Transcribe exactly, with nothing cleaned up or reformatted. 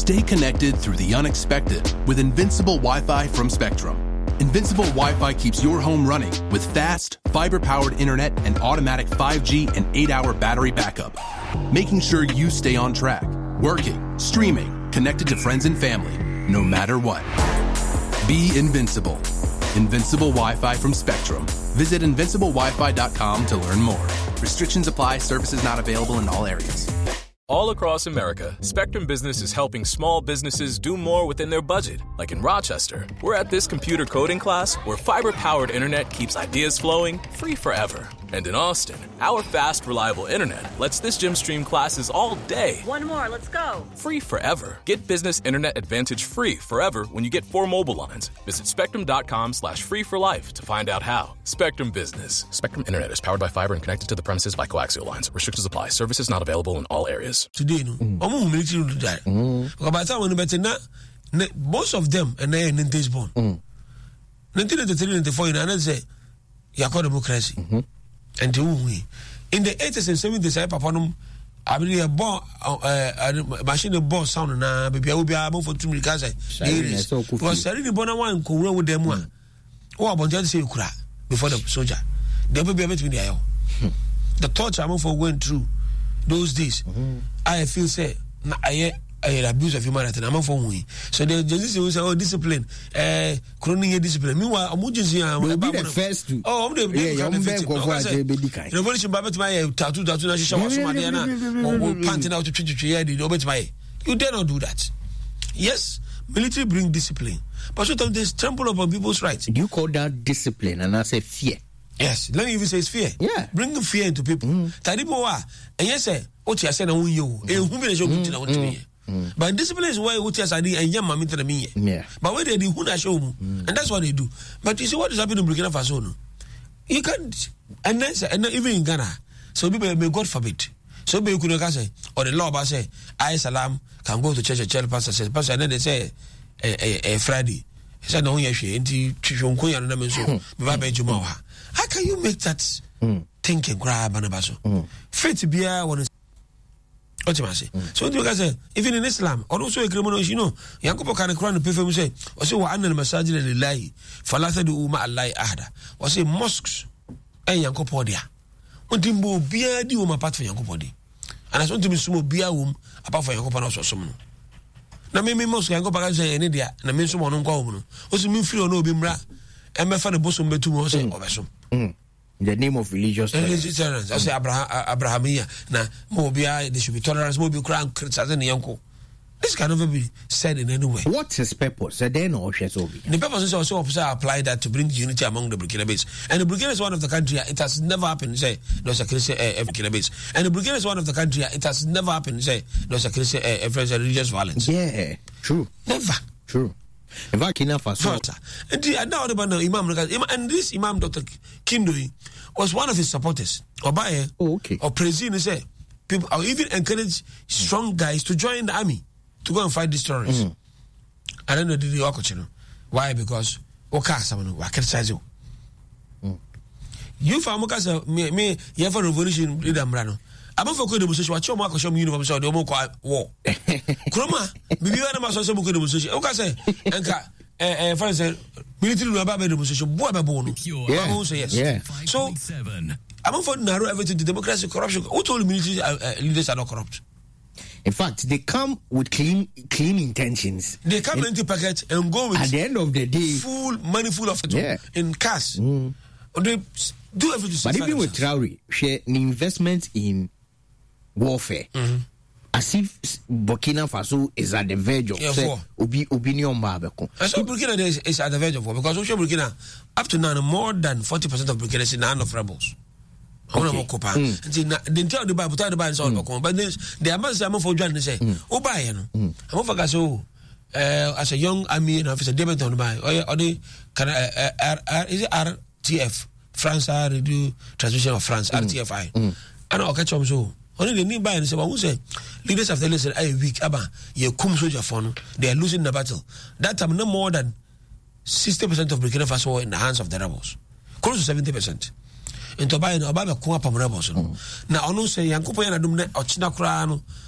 Stay connected through the unexpected with Invincible Wi-Fi from Spectrum. Invincible Wi-Fi keeps your home running with fast, fiber-powered internet and automatic five G and eight-hour battery backup, making sure you stay on track, working, streaming, connected to friends and family, no matter what. Be invincible. Invincible Wi-Fi from Spectrum. Visit invincible wi fi dot com to learn more. Restrictions apply. Services not available in all areas. All across America, Spectrum Business is helping small businesses do more within their budget. Like in Rochester, we're at this computer coding class where fiber-powered internet keeps ideas flowing free forever. And in Austin, our fast, reliable internet lets this gym stream classes all day. One more, let's go. Free forever. Get Business Internet Advantage free forever when you get four mobile lines. Visit spectrum.com slash free for life to find out how. Spectrum Business. Spectrum Internet is powered by fiber and connected to the premises by coaxial lines. Restrictions apply. Services not available in all areas. Today, no. Mm. military do that. Mm. By the time when better now, most of them are now nineties born. Mm. nineteen ninety-three ninety-four, in another say, you call democracy. Mm-hmm. And we in the eighties and seventies, I papa num I mean a bomb uh machine bomb sound na baby I will be able for two because because Sarini Bona one could run with them one. Oh, about just say kura before the soldier. They will be able to be there. The torture I'm for going through those days. Mm-hmm. I feel say I I abuse of humanity. I'm for me. So the just say oh discipline, uh, chronic discipline. Meanwhile, I'm just saying I'm the first to. Oh, I'm the yeah, I'm the go for revolution. But my tattoo tattoo na shisha wasu madiana or panting out to twenty three years. You bet my you dare not do that. Yes, military bring discipline, but sometimes they trample upon people's rights. Do you call that discipline? And I say fear. Yes, let me even say it's fear. Yeah, bring fear into people. Tadibowa, and yes, say what you say na who you. Eh, who be the show good na want to be. Mm. But discipline is why what I did and young mammy to me. Yeah. But where they do who show mm. and that's what they do. But you see what is happening in Burkina Faso? No? You can't and that's and even in Ghana. So people may God forbid. So people could say or the law about say I salam can go to church a child pastor says pastor and then they say a a, a Friday. He said no yeshi enti twonko and na so baba juma. How can you make that mm. thinking grab and abaso? Mm. Faith be one what you say? Mm. So you guys say, even in Islam, or also a criminal, you know, Yankopo can crown the people say, or say, what an masajid and lie, Falata do Uma Allah Ahda, or say mosques, and Yankopodia. What Dimbo beer di Uma part for Yankopodi. And I want to be sumo beer womb apart for Yankopanos or some. Now, maybe mosque Yankopa say, and India, and I mean someone on Gomu. Also, mean free or no bimra, and my father bosom be two more say, or some. In the name of religious tolerance. tolerance. I say Abraham, Abrahamia. Now, Mobia, there should be tolerance, Mobi crown, criticizing the uncle. This can never be said in any way. What's his purpose? The purpose is also to apply that to bring unity among the Burkinabes. And the Burkina is one of the country, it has never happened, say, there's a Christian uh, Burkinabes. And the Burkina is one of the country, it has never happened, say, there's a Christian uh, religious violence. Yeah, true. Never. True. In Burkina Faso. And the now the Imam and this Imam Doctor Kindoi was one of his supporters. Or by oh, okay. Or president say people or even encourage strong guys to join the army to go and fight these terrorists. Mm. I don't know did the you why? Because okay someone who criticize you. Mm. You for Mukasa me me you have a revolution leader Mrano. I'm for good demonstration. Watch your mark, show me uniform. The more war. Kroma, maybe you are not so good demonstration. Okay, say, Enka, eh, eh, for instance, military no about demonstration. Boy, bono. Yeah, say yes. Yeah. So, I'm for narrow everything to democracy, corruption. Who told military uh, uh, leaders are not corrupt? In fact, they come with clean, clean intentions. They come in, into packet and go with at the end of the day, full money, full of yeah. in cash. Mm. They do everything. But even with Traore, share an investment in warfare, mm-hmm. as if Burkina Faso is at the verge of yeah, say, obi opinion mabeko. And so Burkina is, is at the verge of war because Burkina up to now more than forty percent of Burkina is in the hand of rebels. Okay. Mm. They tell the Bible, tell the Bible, mm. but the ambassador say I'm for John. They say, "Oh, buy you know, I'm for Gaso." As a young army officer, debate on buy or the can is it R T F France Radio Transmission of France R T F I and I'll catch them so. Only the nearby and say, who say leaders of the listen, I weak, Abba, you come soldier phone, they are losing the battle. That time, no more than sixty percent of Burkina Faso were in the hands of the rebels, close to seventy percent. In Tobago, Obama, Kuapa rebels. Now, I know say, Yankupa, and Dumne, or China Crano,